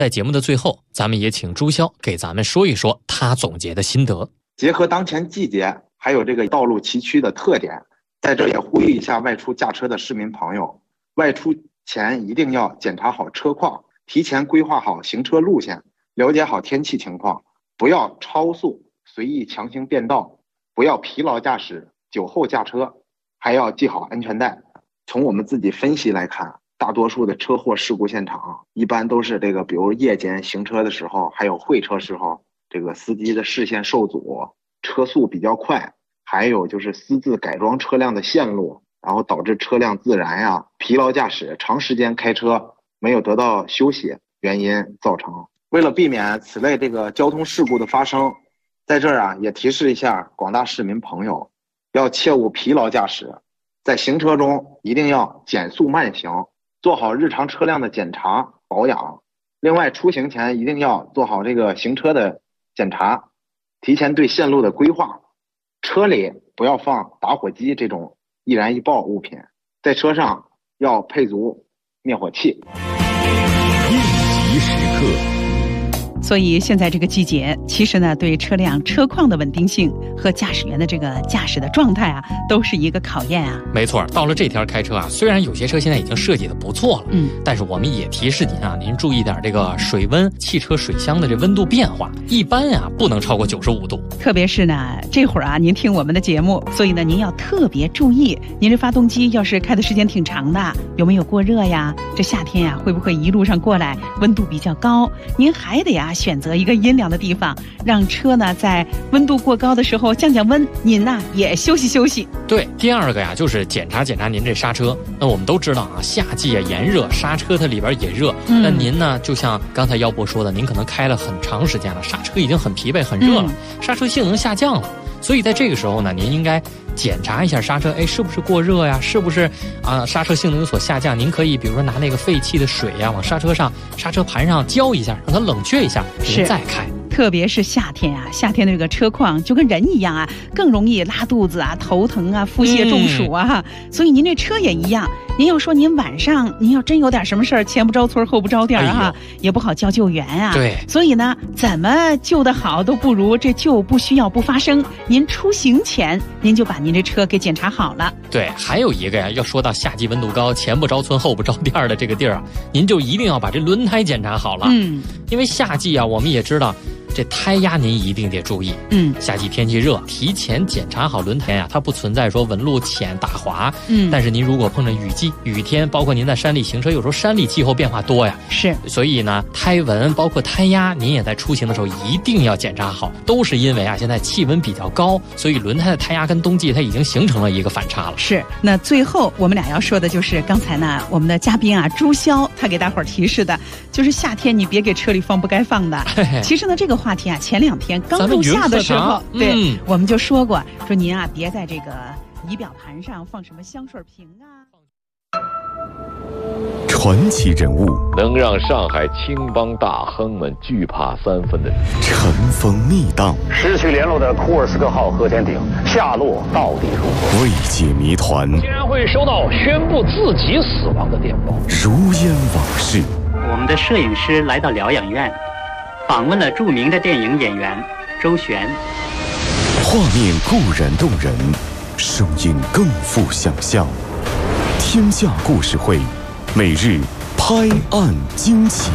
在节目的最后，咱们也请朱骁给咱们说一说他总结的心得。 结合当前季节还有这个道路崎岖的特点，在这也呼吁一下外出驾车的市民朋友，外出前一定要检查好车况，提前规划好行车路线，了解好天气情况，不要超速随意强行变道，不要疲劳驾驶酒后驾车，还要系好安全带。从我们自己分析来看，大多数的车祸事故现场一般都是这个，比如夜间行车的时候，还有会车时候，这个司机的视线受阻，车速比较快，还有就是私自改装车辆的线路，然后导致车辆自燃呀、疲劳驾驶、长时间开车没有得到休息原因造成。为了避免此类这个交通事故的发生，在这儿也提示一下广大市民朋友，要切勿疲劳驾驶，在行车中一定要减速慢行，做好日常车辆的检查保养。另外，出行前一定要做好这个行车的检查，提前对线路的规划。车里不要放打火机这种易燃易爆物品，在车上要配足灭火器。 应急时刻。 所以现在这个季节，其实呢，对车辆车况的稳定性和驾驶员的这个驾驶的状态都是一个考验啊。 没错，到了这天开车虽然有些车现在已经设计的不错了，但是我们也提示您您注意点这个水温，汽车水箱的这温度变化，一般不能超过95度。 特别是呢，这会儿您听我们的节目，所以呢，您要特别注意，您这发动机要是开的时间挺长的，有没有过热呀？这夏天会不会一路上过来温度比较高？您还得选择一个阴凉的地方，让车呢在温度过高的时候降降温，您也休息休息。 对，第二个就是检查您这刹车。那我们都知道夏季炎热，刹车它里边也热。那您呢，就像刚才姚博说的，您可能开了很长时间了，刹车已经很疲惫很热了，刹车性能下降了。所以在这个时候呢，您应该检查一下刹车，是不是过热呀？是不是刹车性能有所下降？您可以比如说拿那个废弃的水往刹车盘上浇一下，让它冷却一下，您再开。 特别是夏天夏天的这个车况就跟人一样更容易拉肚子头疼腹泻中暑所以您这车也一样，您要说您晚上您要真有点什么事儿，前不着村后不着店也不好叫救援对， 所以呢，怎么救得好都不如这救不需要不发生。您出行前您就把您这车给检查好了。 对，还有一个要说到夏季温度高，前不着村后不着店的这个地儿您就一定要把这轮胎检查好了。因为夏季我们也知道这胎压您一定得注意。夏季天气热，提前检查好轮胎它不存在说纹路浅打滑。但是您如果碰着雨季雨天，包括您在山里行车，有时候山里气候变化多是， 所以呢，胎纹包括胎压您也在出行的时候一定要检查好。都是因为现在气温比较高，所以轮胎的胎压跟冬季它已经形成了一个反差了。 是，那最后我们俩要说的就是刚才呢，我们的嘉宾朱骁他给大伙儿提示的，就是夏天你别给车里放不该放的。其实呢，这个话题前2天刚入夏的时候，对，我们就说过，说您别在这个仪表盘上放什么香水瓶传奇人物， 能让上海青帮大亨们惧怕3分的人， 尘封密档， 失去联络的库尔斯克号核潜艇下落到底如何？ 未解谜团， 竟然会收到宣布自己死亡的电报， 如烟往事。 我们的摄影师来到疗养院，访问了著名的电影演员周璇。 画面固然动人，声音更富想象。天下故事会，每日拍案惊奇。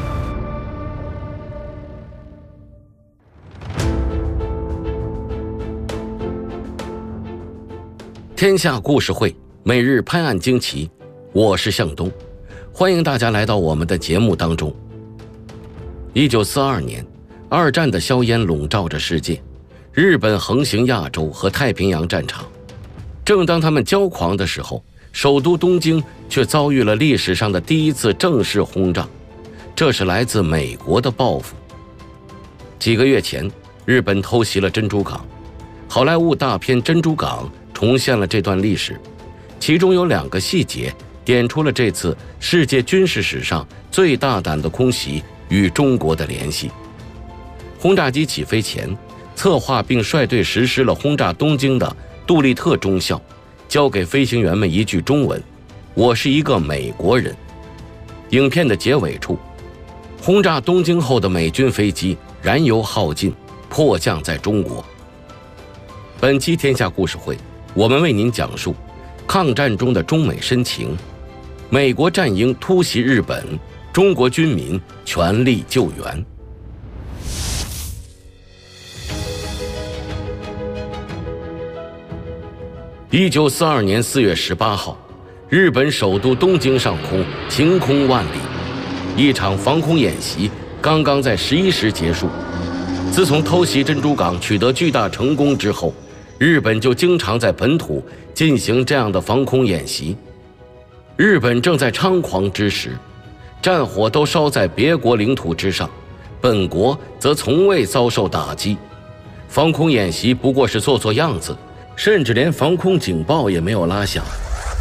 天下故事会，每日拍案惊奇，我是向东，欢迎大家来到我们的节目当中。1942年，二战的硝烟笼罩着世界，日本横行亚洲和太平洋战场。正当他们骄狂的时候，首都东京却遭遇了历史上的第一次正式轰炸，这是来自美国的报复。几个月前，日本偷袭了珍珠港，好莱坞大片《珍珠港》重现了这段历史，其中有2个细节点出了这次世界军事史上最大胆的空袭与中国的联系。轰炸机起飞前，策划并率队实施了轰炸东京的杜立特中校交给飞行员们一句中文：我是一个美国人。影片的结尾处， 轰炸东京后的美军飞机燃油耗尽，迫降在中国。本期天下故事会，我们为您讲述抗战中的中美深情，美国战鹰突袭日本，中国军民全力救援。1942年4月18号，日本首都东京上空晴空万里，一场防空演习刚刚在11时结束。自从偷袭珍珠港取得巨大成功之后，日本就经常在本土进行这样的防空演习。日本正在猖狂之时，战火都烧在别国领土之上，本国则从未遭受打击。防空演习不过是做做样子，甚至连防空警报也没有拉响。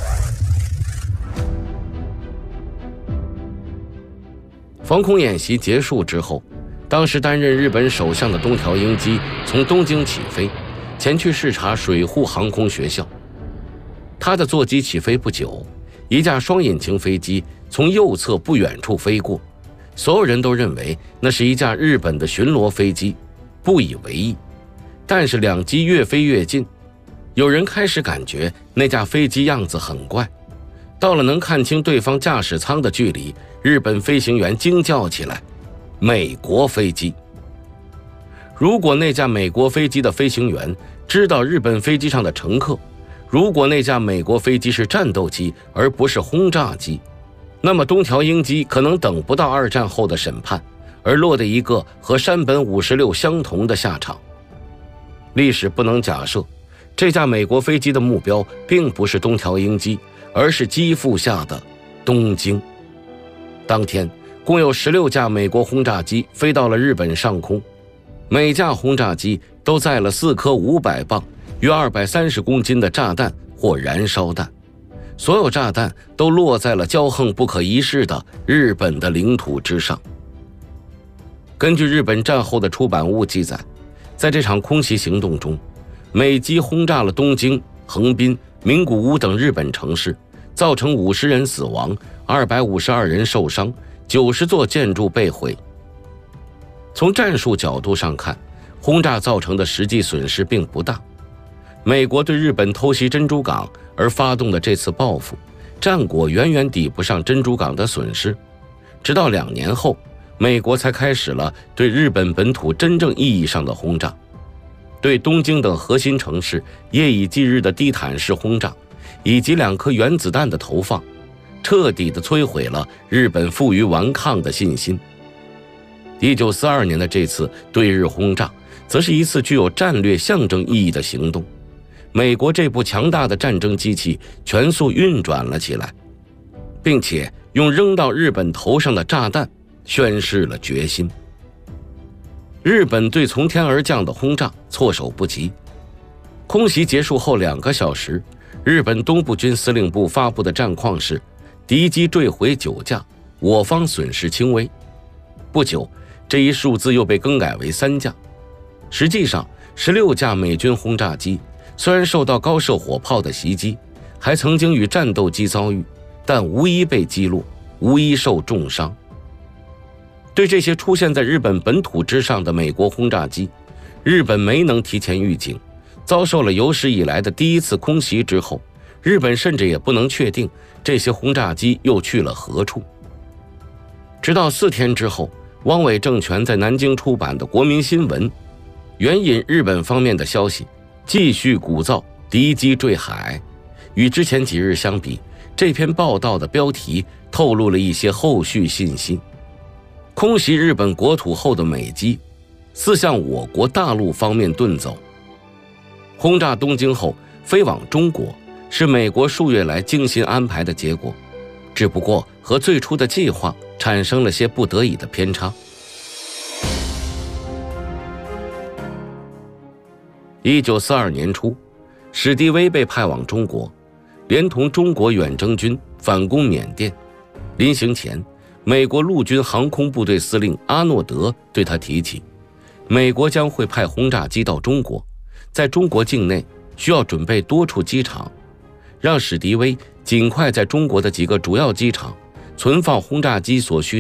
防空演习结束之后，当时担任日本首相的东条英机从东京起飞，前去视察水户航空学校。他的座机起飞不久，一架双引擎飞机从右侧不远处飞过，所有人都认为那是一架日本的巡逻飞机，不以为意。但是两机越飞越近，有人开始感觉那架飞机样子很怪。到了能看清对方驾驶舱的距离，日本飞行员惊叫起来：美国飞机！如果那架美国飞机的飞行员知道日本飞机上的乘客，如果那架美国飞机是战斗机而不是轰炸机，那么东条英机可能等不到二战后的审判，而落得一个和山本56相同的下场。历史不能假设这架美国飞机的目标并不是东条英机，而是机腹下的东京。当天共有16架美国轰炸机飞到了日本上空，每架轰炸机都载了4颗500磅约230公斤的炸弹或燃烧弹，所有炸弹都落在了骄横不可一世的日本的领土之上。根据日本战后的出版物记载，在这场空袭行动中，美机轰炸了东京、横滨、名古屋等日本城市，造成50人死亡，252人受伤，90座建筑被毁。从战术角度上看，轰炸造成的实际损失并不大。美国对日本偷袭珍珠港而发动的这次报复，战果远远抵不上珍珠港的损失。直到2年后，美国才开始了对日本本土真正意义上的轰炸，对东京等核心城市夜以继日的地毯式轰炸，以及2颗原子弹的投放，彻底地摧毁了日本负隅顽抗的信心。1942年的这次对日轰炸，则是一次具有战略象征意义的行动。美国这部强大的战争机器全速运转了起来，并且用扔到日本头上的炸弹宣示了决心。日本对从天而降的轰炸措手不及。空袭结束后2个小时，日本东部军司令部发布的战况是：敌机坠毁9架，我方损失轻微。不久，这一数字又被更改为3架。实际上，16架美军轰炸机虽然受到高射火炮的袭击，还曾经与战斗机遭遇，但无一被击落，无一受重伤。对这些出现在日本本土之上的美国轰炸机，日本没能提前预警，遭受了有史以来的第一次空袭之后，日本甚至也不能确定这些轰炸机又去了何处。直到4天之后，汪伪政权在南京出版的《国民新闻》援引日本方面的消息，继续鼓噪敌机坠海。与之前几日相比，这篇报道的标题透露了一些后续信息。空袭日本国土后的美机似向我国大陆方面遁走。轰炸东京后飞往中国，是美国数月来精心安排的结果，只不过和最初的计划产生了些不得已的偏差。1942年初，史迪威被派往中国，连同中国远征军反攻缅甸。临行前，美国陆军航空部队司令阿诺德对他提起，美国将会派轰炸机到中国，在中国境内需要准备多处机场，让史迪威尽快在中国的几个主要机场存放轰炸机所需的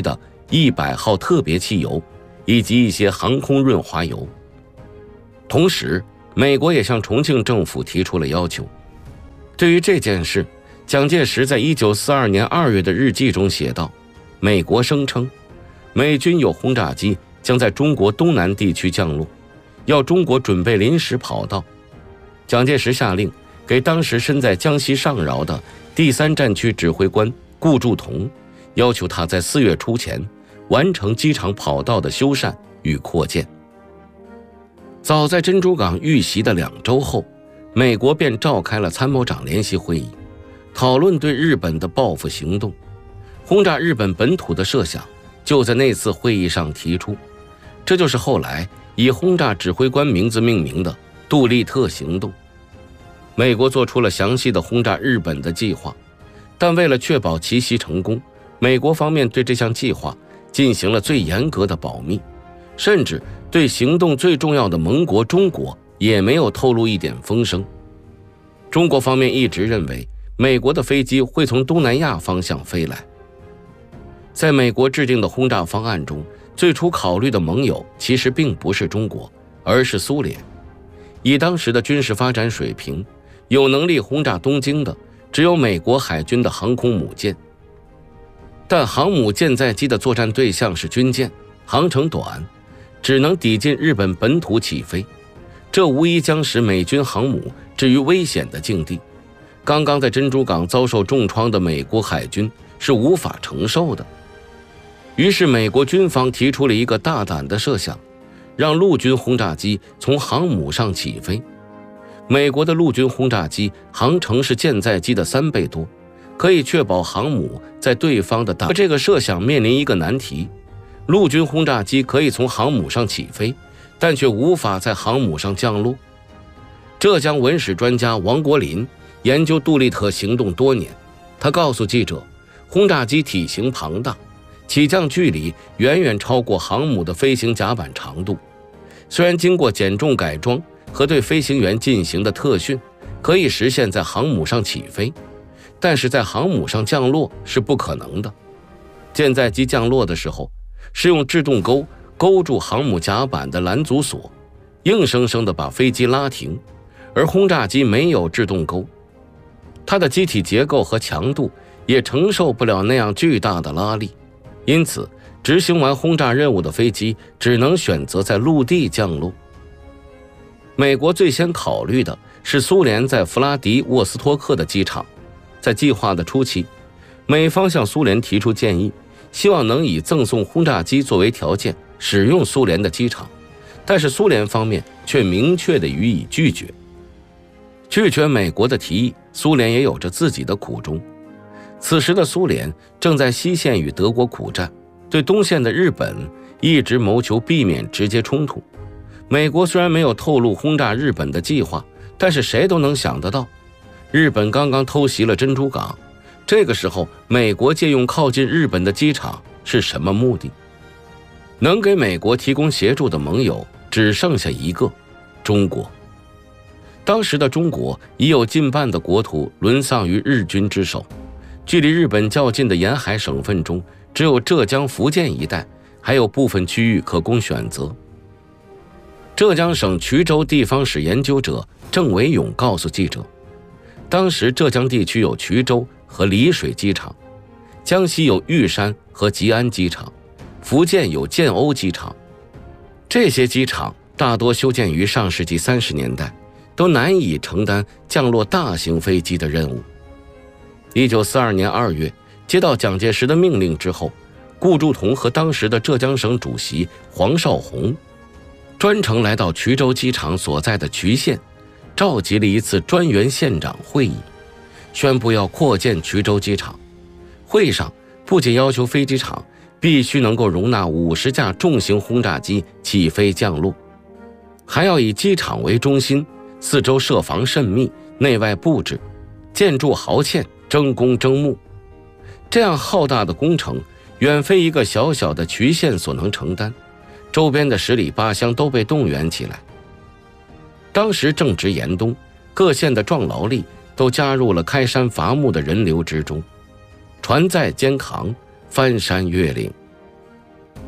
100号特别汽油，以及一些航空润滑油。同时，美国也向重庆政府提出了要求。对于这件事，蒋介石在1942年2月的日记中写道：美国声称，美军有轰炸机将在中国东南地区降落，要中国准备临时跑道。蒋介石下令给当时身在江西上饶的第3战区指挥官顾祝同，要求他在4月初前完成机场跑道的修缮与扩建。早在珍珠港遇袭的2周后，美国便召开了参谋长联席会议，讨论对日本的报复行动。轰炸日本本土的设想就在那次会议上提出，这就是后来以轰炸指挥官名字命名的杜立特行动。美国做出了详细的轰炸日本的计划，但为了确保奇袭成功，美国方面对这项计划进行了最严格的保密，甚至对行动最重要的盟国中国也没有透露一点风声。中国方面一直认为美国的飞机会从东南亚方向飞来。在美国制定的轰炸方案中，最初考虑的盟友其实并不是中国，而是苏联。以当时的军事发展水平，有能力轰炸东京的只有美国海军的航空母舰。但航母舰载机的作战对象是军舰，航程短，只能抵近日本本土起飞，这无疑将使美军航母置于危险的境地。刚刚在珍珠港遭受重创的美国海军是无法承受的。于是美国军方提出了一个大胆的设想，让陆军轰炸机从航母上起飞。美国的陆军轰炸机航程是舰载机的3倍多，可以确保航母在对方的大。这个设想面临一个难题，陆军轰炸机可以从航母上起飞，但却无法在航母上降落。浙江文史专家王国林研究杜立特行动多年，他告诉记者，轰炸机体型庞大，起降距离远远超过航母的飞行甲板长度。虽然经过减重改装和对飞行员进行的特训，可以实现在航母上起飞，但是在航母上降落是不可能的。舰载机降落的时候，是用制动钩勾住航母甲板的拦阻索，硬生生地把飞机拉停，而轰炸机没有制动钩，它的机体结构和强度也承受不了那样巨大的拉力，因此执行完轰炸任务的飞机只能选择在陆地降落。美国最先考虑的是苏联在弗拉迪沃斯托克的机场。在计划的初期，美方向苏联提出建议，希望能以赠送轰炸机作为条件使用苏联的机场，但是苏联方面却明确地予以拒绝。拒绝美国的提议，苏联也有着自己的苦衷。此时的苏联正在西线与德国苦战，对东线的日本一直谋求避免直接冲突。美国虽然没有透露轰炸日本的计划，但是谁都能想得到，日本刚刚偷袭了珍珠港，这个时候美国借用靠近日本的机场是什么目的？能给美国提供协助的盟友只剩下一个，中国。当时的中国已有近半的国土沦丧于日军之手，距离日本较近的沿海省份中，只有浙江、福建一带还有部分区域可供选择。浙江省衢州地方史研究者郑维勇告诉记者，当时浙江地区有衢州和丽水机场，江西有玉山和吉安机场，福建有建瓯机场。这些机场大多修建于上世纪30年代，都难以承担降落大型飞机的任务。1942年2月，接到蒋介石的命令之后，顾祝同和当时的浙江省主席黄绍竑专程来到衢州机场所在的衢县，召集了一次专员县长会议，宣布要扩建衢州机场。会上不仅要求飞机场必须能够容纳50架重型轰炸机起飞降落，还要以机场为中心，四周设防甚密，内外布置，建筑豪嵌，争工争木。这样浩大的工程远非一个小小的衢县所能承担，周边的10里8乡都被动员起来。当时正值严冬，各县的壮劳力都加入了开山伐木的人流之中，船载肩扛，翻山越岭。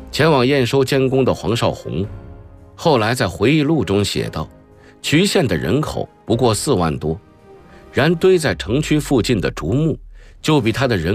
前往验收监工的黄绍竑，后来在回忆录中写道：渠县的人口不过4万多，然堆在城区附近的竹木就比他的人